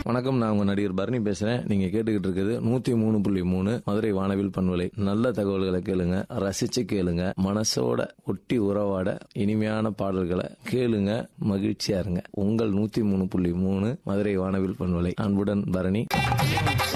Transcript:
வணக்கம், நான் உங்க நடிகர் பரணி பேசுறேன். நீங்க கேட்டுக்கிட்டு இருக்குது 103.3 மதுரை வானவில் பண்பலை. நல்ல தகவல்களை கேளுங்க, ரசிச்சு கேளுங்க, மனசோட ஒட்டி உறவாட இனிமையான பாடல்களை கேளுங்க, மகிழ்ச்சியா இருங்க. உங்கள் 103.3 மதுரை வானவில் பண்பலை. அன்புடன் பரணி.